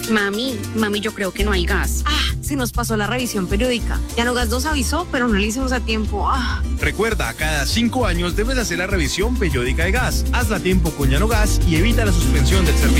Mami, yo creo que no hay gas. Se nos pasó la revisión periódica. Gas nos avisó, pero no le hicimos a tiempo. Recuerda, cada 5 años debes hacer la revisión periódica de gas. Hazla a tiempo con Gas y evita la suspensión del servicio.